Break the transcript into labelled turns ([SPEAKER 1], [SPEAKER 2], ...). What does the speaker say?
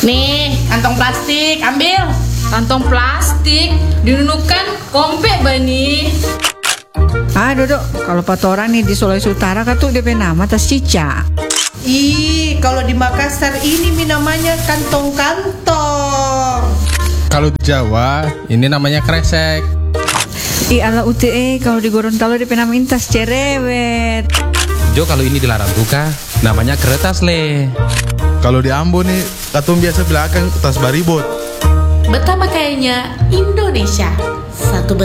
[SPEAKER 1] Nih, kantong plastik, ambil.
[SPEAKER 2] Kantong plastik dinunukan kompek bani.
[SPEAKER 3] Duduk, kalau patoran nih di Sulawesi Utara kan tuh DP nama tas cica.
[SPEAKER 4] Ih, kalau di Makassar ini namanya kantong-kantong.
[SPEAKER 5] Kalau di Jawa ini namanya kresek.
[SPEAKER 3] Ala UTE kalau di Gorontalo DP nama tas cerewet.
[SPEAKER 6] Jo, kalau ini dilarang buka, namanya kertas le.
[SPEAKER 5] Kalau di Ambon nih, katong biasa belakang tas baribot.
[SPEAKER 1] Betapa kayaknya Indonesia. Satu